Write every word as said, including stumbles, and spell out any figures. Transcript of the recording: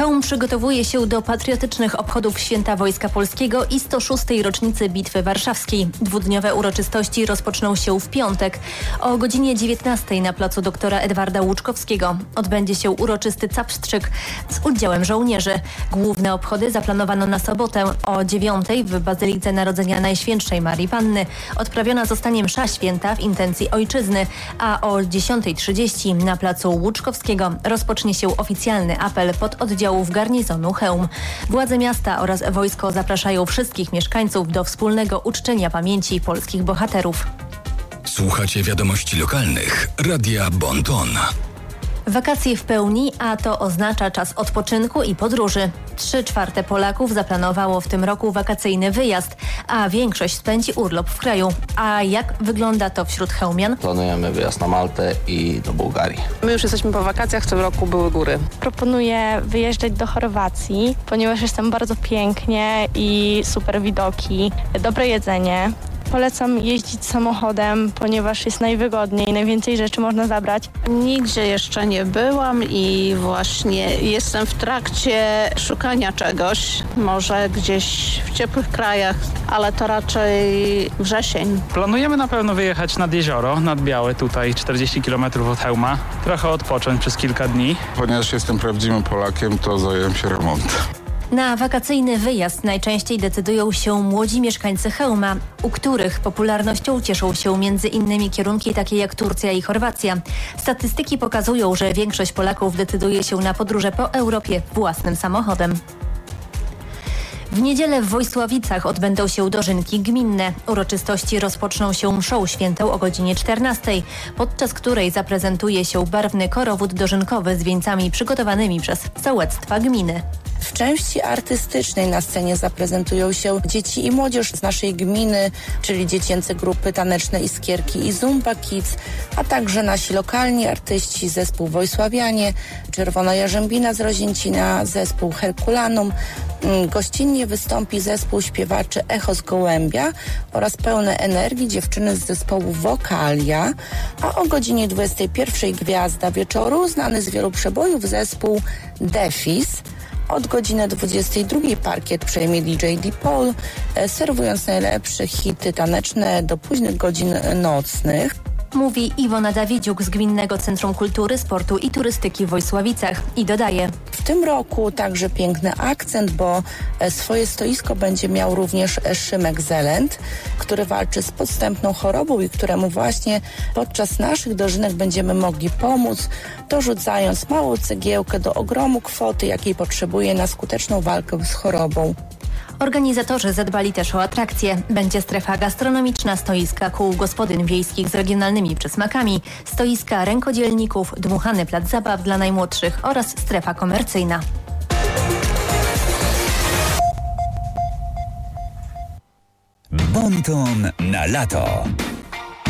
Chełm przygotowuje się do patriotycznych obchodów Święta Wojska Polskiego i sto szóstej rocznicy Bitwy Warszawskiej. Dwudniowe uroczystości rozpoczną się w piątek. O godzinie dziewiętnastej na placu doktora Edwarda Łuczkowskiego odbędzie się uroczysty capstrzyk z udziałem żołnierzy. Główne obchody zaplanowano na sobotę o dziewiątej w Bazylice Narodzenia Najświętszej Marii Panny. Odprawiona zostanie msza święta w intencji ojczyzny, a o dziesiątej trzydzieści na placu Łuczkowskiego rozpocznie się oficjalny apel pod oddziałów garnizonu Chełm. Władze miasta oraz wojsko zapraszają wszystkich mieszkańców do wspólnego uczczenia pamięci polskich bohaterów. Słuchacie wiadomości lokalnych Radia Bon Ton. Wakacje w pełni, a to oznacza czas odpoczynku i podróży. Trzy czwarte Polaków zaplanowało w tym roku wakacyjny wyjazd, a większość spędzi urlop w kraju. A jak wygląda to wśród chełmian? Planujemy wyjazd na Maltę i do Bułgarii. My już jesteśmy po wakacjach, w tym roku były góry. Proponuję wyjeżdżać do Chorwacji, ponieważ jest tam bardzo pięknie i super widoki, dobre jedzenie. Polecam jeździć samochodem, ponieważ jest najwygodniej, najwięcej rzeczy można zabrać. Nigdzie jeszcze nie byłam i właśnie jestem w trakcie szukania czegoś, może gdzieś w ciepłych krajach, ale to raczej wrzesień. Planujemy na pewno wyjechać nad jezioro, nad Białe, tutaj czterdzieści kilometrów od Chełma. Trochę odpocząć przez kilka dni. Ponieważ jestem prawdziwym Polakiem, to zająłem się remontem. Na wakacyjny wyjazd najczęściej decydują się młodzi mieszkańcy Chełma, u których popularnością cieszą się między innymi kierunki takie jak Turcja i Chorwacja. Statystyki pokazują, że większość Polaków decyduje się na podróże po Europie własnym samochodem. W niedzielę w Wojsławicach odbędą się dożynki gminne. Uroczystości rozpoczną się mszą świętą o godzinie czternastej, podczas której zaprezentuje się barwny korowód dożynkowy z wieńcami przygotowanymi przez sołectwa gminy. W części artystycznej na scenie zaprezentują się dzieci i młodzież z naszej gminy, czyli dziecięce grupy taneczne Iskierki i Zumba Kids, a także nasi lokalni artyści, zespół Wojsławianie, Czerwona Jarzębina z Rozięcina, zespół Herkulanum. Gościnnie wystąpi zespół śpiewaczy Echo z Gołębia oraz pełne energii dziewczyny z zespołu Wokalia, a o godzinie dwudziestej pierwszej gwiazda wieczoru, znany z wielu przebojów zespół Defis. Od godziny dwudziestej drugiej parkiet przejmie D J D-Paul, serwując najlepsze hity taneczne do późnych godzin nocnych. Mówi Iwona Dawidziuk z Gminnego Centrum Kultury, Sportu i Turystyki w Wojsławicach i dodaje: W tym roku także piękny akcent, bo swoje stoisko będzie miał również Szymek Zelent, który walczy z podstępną chorobą i któremu właśnie podczas naszych dożynek będziemy mogli pomóc, dorzucając małą cegiełkę do ogromu kwoty, jakiej potrzebuje na skuteczną walkę z chorobą. Organizatorzy zadbali też o atrakcje. Będzie strefa gastronomiczna, stoiska kół gospodyń wiejskich z regionalnymi przysmakami, stoiska rękodzielników, dmuchany plac zabaw dla najmłodszych oraz strefa komercyjna. Bon Ton na lato.